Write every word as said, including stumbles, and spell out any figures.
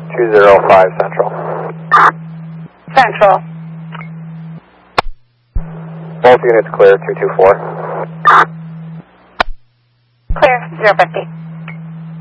two zero five Central. Central. Both units clear, two two four. Clear, zero fifty.